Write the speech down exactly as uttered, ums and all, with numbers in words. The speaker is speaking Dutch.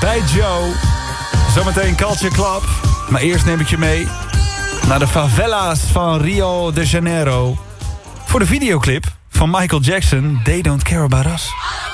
bij Joe. Zometeen Culture Club. Maar eerst neem ik je mee naar de favela's van Rio de Janeiro. Voor de videoclip van Michael Jackson, They Don't Care About Us.